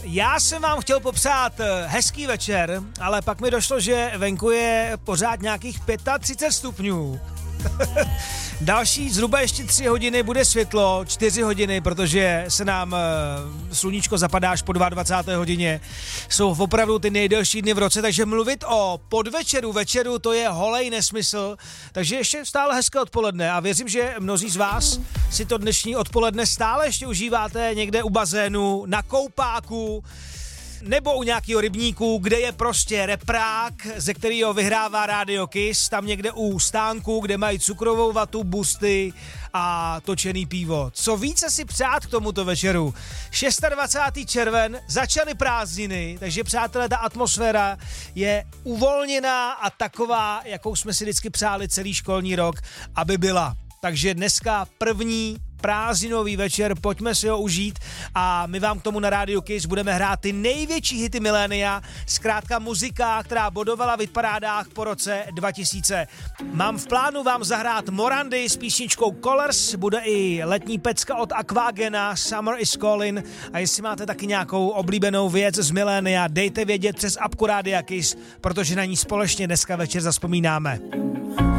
Já jsem vám chtěl popřát hezký večer, ale pak mi došlo, že venku je pořád nějakých 35 stupňů. Další zhruba ještě 3 hodiny bude světlo, 4 hodiny, protože se nám sluníčko zapadá až po 22. hodině. Jsou opravdu ty nejdelší dny v roce, takže mluvit o večeru, to je holej nesmysl. Takže ještě stále hezké odpoledne a věřím, že mnozí z vás si to dnešní odpoledne stále ještě užíváte někde u bazénu, na koupáku, nebo u nějakého rybníku, kde je prostě reprák, ze kterého vyhrává Radio Kiss, tam někde u stánku, kde mají cukrovou vatu, busty a točený pivo. Co více si přát k tomuto večeru? 26. červen, začaly prázdniny, takže přátelé, ta atmosféra je uvolněná a taková, jakou jsme si vždycky přáli celý školní rok, aby byla. Takže dneska první prázdninový večer, pojďme si ho užít a my vám k tomu na Radio Kiss budeme hrát ty největší hity milénia, zkrátka muzika, která bodovala v hitparádách po roce 2000. Mám v plánu vám zahrát Morandy s písničkou Colors, bude i letní pecka od Aquagena, Summer is Calling, a jestli máte taky nějakou oblíbenou věc z milénia, dejte vědět přes apku Radio Kiss, protože na ní společně dneska večer zazpomínáme.